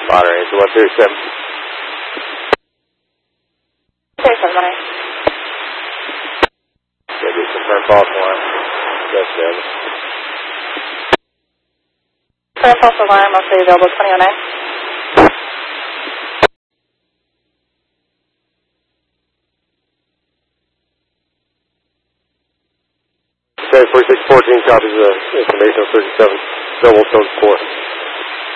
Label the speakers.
Speaker 1: Spotter answer 137.
Speaker 2: 37,
Speaker 1: Yeah, just confirm false alarm. Yes, sir.
Speaker 2: current false alarm, I'll say available 2009.
Speaker 1: Okay, 4614 copies of information on 37, Double Stone 4.